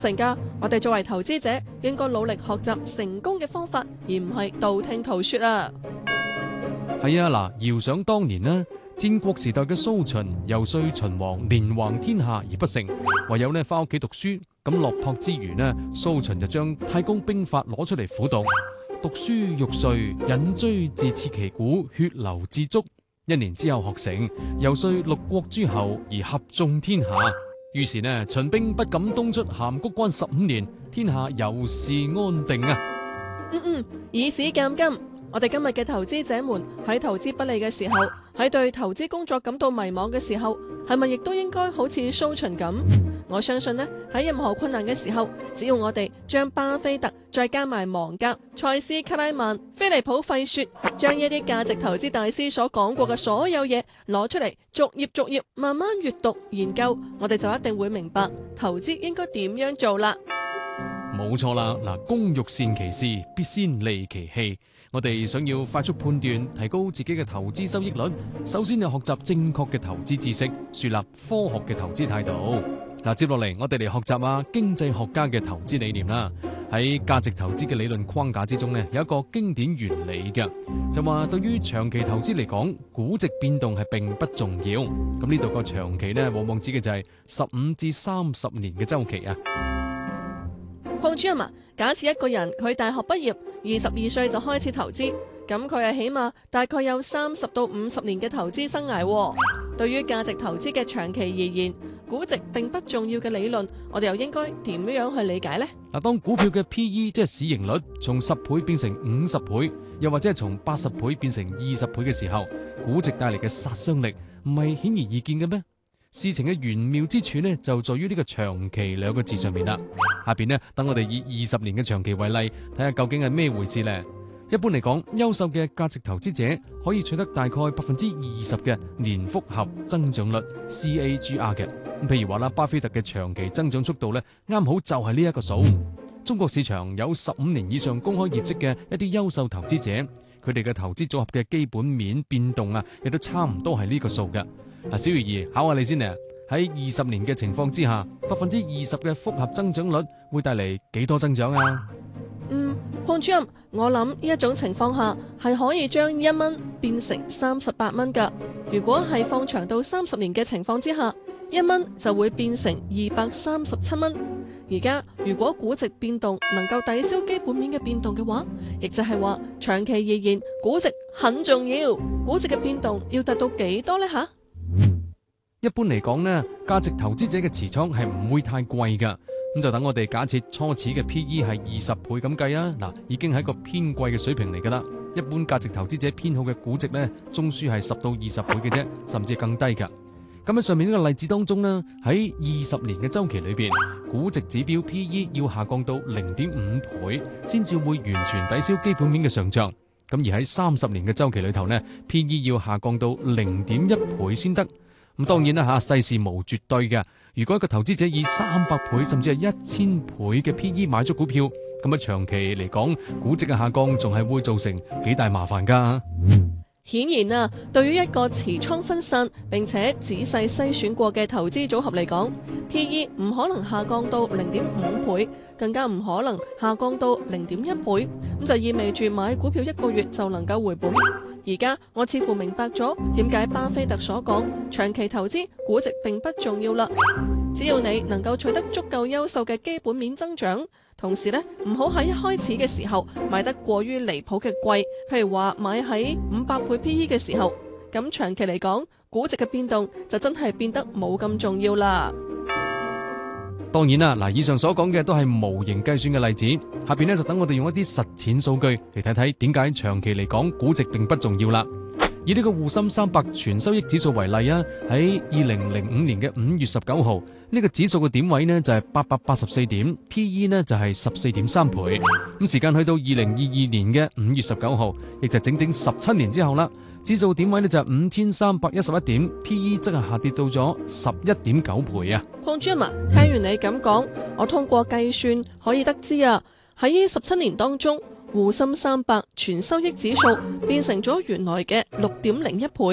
成㗎。我哋作為投資者，應該努力學習成功嘅方法，而唔係道聽途說啊。 係啊，嗱，遙想當年呢，戰國時代嘅蘇秦游說秦王連橫天下而不成，唯有呢翻屋企讀書。咁落魄之餘呢，蘇秦就將太公兵法攞出嚟苦讀，讀書欲睡，引錐自刺其股，血流至足。1年之後學成，游說6國諸侯而合縱天下。於是呢，秦兵不敢東出函谷關15年，天下由是安定啊。 以史鑑今，我哋今日嘅投資者們喺投資不利嘅時候，喺對投資工作感到迷茫嘅時候，係咪亦都應該好似蘇秦咁？我相信呢，喺任何困難嘅時候，只要我哋將巴菲特再加埋芒格、塞斯克拉曼、菲利普費雪，將一啲價值投資大師所講過嘅所有嘢攞出嚟，逐頁慢慢閱讀研究，我哋就一定會明白投資應該點樣做啦。 冇錯啦，嗱，工欲善其事，必先利其器。我哋想要快速判斷，提高自己嘅投資收益率，首先要學習正確嘅投資知識，樹立科學嘅投資態度。嗱，接落嚟我哋嚟學習下經濟學家嘅投資理念啦。喺價值投資嘅理論框架之中呢，有一個經典原理嘅，就話對於長期投資嚟講，估值變動係並不重要。咁呢度個長期呢，往往指嘅就係15至30年嘅週期啊。 鄺主任啊，假設一個人佢大學畢業，22歲就開始投資，咁佢係起碼大概有30到50年嘅投資生涯喎。對於價值投資嘅長期而言，估值並不重要嘅理論，我哋又應該點樣去理解呢？ 嗱，當股票嘅 PE 即係市盈率從10倍變成50倍，又或者係從80倍變成20倍嘅時候，估值帶嚟嘅殺傷力唔係顯而易見嘅咩？事情嘅玄妙之處呢，就在於呢個長期2個字上面啦。下邊呢，等我哋以20年嘅長期為例，睇下究竟係咩回事呢？一般嚟講，優秀嘅價值投資者可以取得大概20%嘅年複合增長率 CAGR 嘅。譬如話啦，巴菲特嘅長期增長速度呢，啱好就係呢一個數。中國市場有15年以上公開業績嘅一啲優秀投資者，佢哋嘅投資組合嘅基本面變動啊，亦都差唔多係呢個數嘅。嗱，小魚兒考下你先啊，喺20年嘅情況之下，20%嘅複合增長率會帶嚟幾多增長啊？ 鄺主任，我諗呢一種情況下係可以將1蚊變成38蚊㗎。如果係放長到30年嘅情況之下，1蚊就會變成237蚊。而家如果估值變動能夠抵消基本面嘅變動嘅話，亦就係話長期而言，估值很重要。估值嘅變動要達到幾多呢？吓？ 一般嚟講呢，價值投資者嘅持倉係唔會太貴㗎。咁就等我哋假設初始嘅 PE 係20倍咁計啊，嗱，已經係一個偏貴嘅水平嚟噶啦。一般價值投資者偏好嘅估值呢，中樞係10到20倍嘅啫，甚至更低噶。咁喺上面呢個例子當中呢，喺20年嘅週期裏邊，估值指標 PE 要下降到0.5倍，先至會完全抵消基本面嘅上漲。咁而喺30年嘅週期裏頭呢，PE 要下降到0.1倍先得。咁當然啦嚇，世事無絕對嘅。如果一個投資者以300倍甚至係1000倍嘅 PE 買咗股票，咁喺長期嚟講，估值嘅下降仲係會造成幾大麻煩㗎。 顯然啊，對於一個持倉分散並且仔細篩選過嘅投資組合嚟講，PE 唔可能下降到0.5倍，更加唔可能下降到0.1倍，咁就意味住買股票1個月就能夠回本。而家我似乎明白咗點解巴菲特所講長期投資估值並不重要啦。只要你能夠取得足夠優秀嘅基本面增長，同時呢，唔好喺一開始嘅時候買得過於離譜嘅貴，譬如話買喺500倍 PE 嘅時候，咁長期嚟講，估值嘅變動就真係變得冇咁重要啦。 當然啦，嗱，以上所講嘅都係模型計算嘅例子，下邊呢，就等我哋用一啲實踐數據嚟睇睇點解長期嚟講估值並不重要啦。以呢個滬深300全收益指數為例啊，喺2005年嘅5月19號，呢個指數嘅點位呢就係884點 ，PE 呢就係14.3倍。咁時間去到2022年嘅5月19號，亦就整整17年之後啦，指數點位呢就係5311點 ，PE 則係下跌到咗11.9倍啊。 鄺主任啊，聽完你咁講，我通過計算可以得知啊，喺17年當中，滬深300全收益指數變成咗原來嘅6.01倍。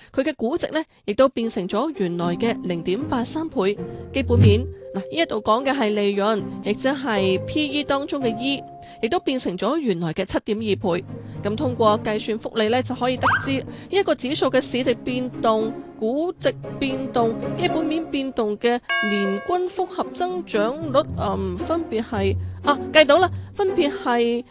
佢嘅估值呢亦都變成咗原來嘅0.83倍。基本面嗱，呢一度講嘅係利潤，亦即係 P/E 當中嘅 E， 亦都變成咗原來嘅7.2倍。咁通過計算複利呢，就可以得知呢一個指數嘅市值變動、估值變動、基本面變動嘅年均複合增長率，分別係計到啦，分別係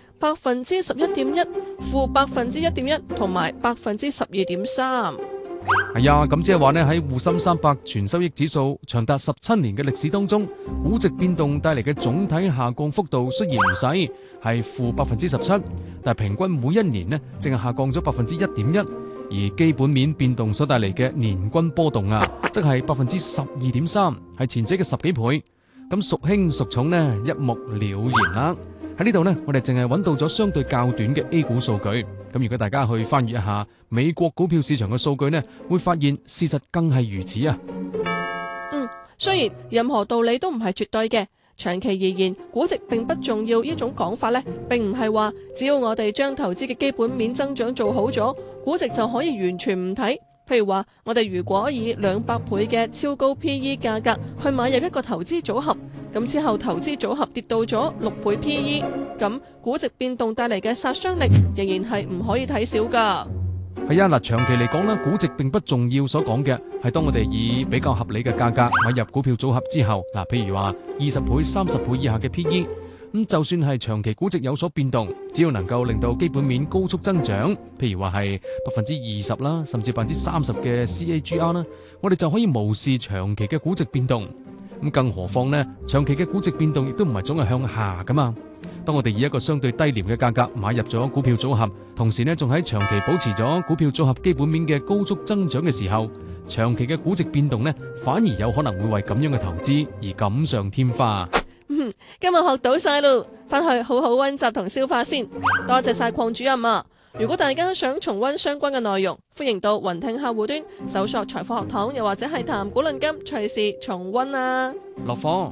11.1%、-1.1%同埋12.3%。 係啊，咁即係話呢，喺滬深300全收益指數長達17年嘅歷史當中，估值變動帶嚟嘅總體下降幅度雖然唔細，係-17%，但係平均每一年呢，淨係下降咗1.1%，而基本面變動所帶嚟嘅年均波動則係12.3%，係前者嘅10幾倍。咁孰輕孰重呢，一目了然啦。喺呢度呢，我哋淨係揾到咗相對較短嘅 A 股數據。咁如果大家去翻閱一下美國股票市場嘅數據呢，會發現事實更係如此啊。 雖然任何道理都唔係絕對嘅，長期而言，估值並不重要呢種講法呢，並唔係話只要我哋將投資嘅基本面增長做好咗，估值就可以完全唔睇。譬如話，我哋如果以200倍嘅超高 P/E 價格去買入一個投資組合，咁之後投資組合跌到咗6倍 P/E， 咁估值變動帶嚟嘅殺傷力仍然係唔可以睇少噶。 係啊，長期嚟講咧，估值並不重要。所講嘅係當我哋以比較合理嘅價格買入股票組合之後，譬如話20倍、30倍以下嘅 P/E， 咁就算係長期估值有所變動，只要能夠令到基本面高速增長，譬如話係20%啦，甚至30%嘅 CAGR 啦，我哋就可以無視長期嘅估值變動。咁更何況呢，長期嘅估值變動亦都唔係總係向下噶嘛。當我哋以一個相對低廉嘅價格買入咗股票組合，同時呢仲喺長期保持咗股票組合基本面嘅高速增長嘅時候，長期嘅估值變動呢，反而有可能會為咁樣嘅投資而錦上添花。 今日學到晒咯，翻去好好溫習同消化先。多謝晒鄺主任啊！如果大家想重溫相關嘅內容，歡迎到雲聽客戶端搜索財富學堂，又或者係談股論金，隨時重溫啊！ 落課，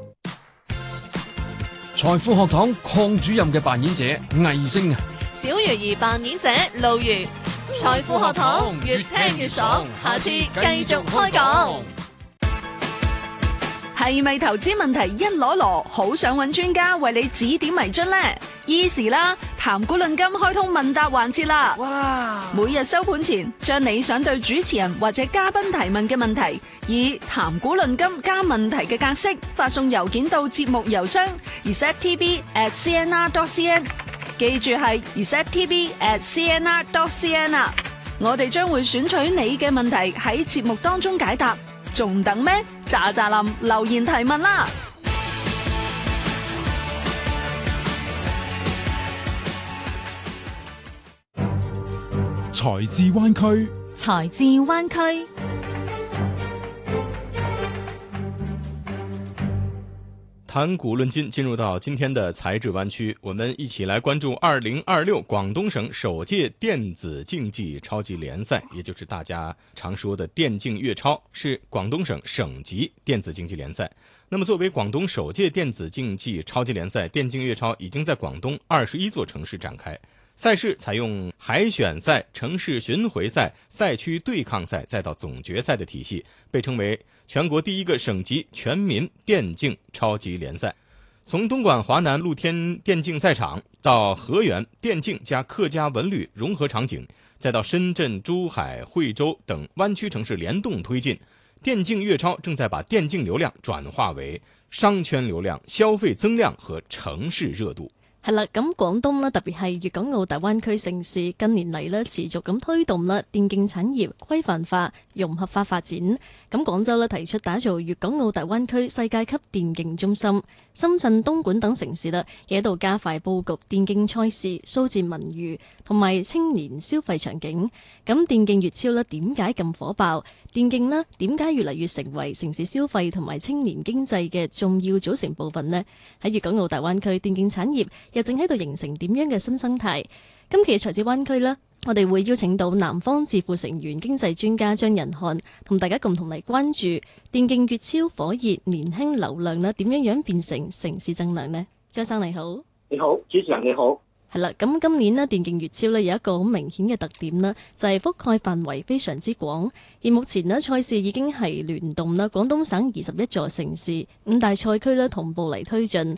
財富學堂鄺主任嘅扮演者魏星啊， 小魚兒扮演者路如，財富學堂越聽越爽，下次繼續開講。 係咪投資問題一籮籮，好想揾專家為你指點迷津呢？Easy 啦，談股論金開通問答環節啦！哇！每日收盤前，將你想對主持人或者嘉賓提問嘅問題，以談股論金加問題嘅格式發送郵件到節目郵箱 receptv@cnr.cn， 記住係 receptv@cnr.cn 啊！我哋將會選取你嘅問題喺節目當中解答。仲等咩？喳喳林留言提問啦！ 財智灣區， 財智灣區。 談股論金，進入到今天的財智灣區，我們一起來關注2026廣東省首屆電子競技超級聯賽，也就是大家常說的電競粵超，是廣東省省級電子競技聯賽。那麼作為廣東首屆電子競技超級聯賽，電競粵超已經在廣東21座城市展開。賽事採用海選賽、城市巡迴賽、賽區對抗賽，再到總決賽的體系，被稱為全國第一個省級全民電競超級聯賽。從東莞華南露天電競賽場到河源電競加客家文旅融合場景，再到深圳、珠海、惠州等灣區城市聯動推進，電競粵超正在把電競流量轉化為商圈流量、消費增量和城市熱度。 係啦，咁廣東咧，特別係粵港澳大灣區城市近年嚟咧，持續咁推動啦電競產業規範化、融合化發展。咁廣州咧提出打造粵港澳大灣區世界級電競中心，深圳、東莞等城市啦，亦喺度加快佈局電競賽事、數字文娛同埋青年消費場景。咁電競粵超咧點解咁火爆？電競呢點解越嚟越成為城市消費同埋青年經濟嘅重要組成部分呢？喺粵港澳大灣區電競產業又正喺度形成點樣嘅新生態？今期財智灣區呢，我哋會邀請到南方智庫成員經濟專家張仁漢，同大家共同嚟關注電競粵超火熱年輕流量呢點樣變成城市增量呢？張生你好。 你好，主持人你好。 係啦，咁今年呢電競粵超呢有一個好明顯嘅特點啦，就係覆蓋範圍非常之廣。而目前呢賽事已經係聯動啦廣東省21座城市5大賽區呢同步嚟推進。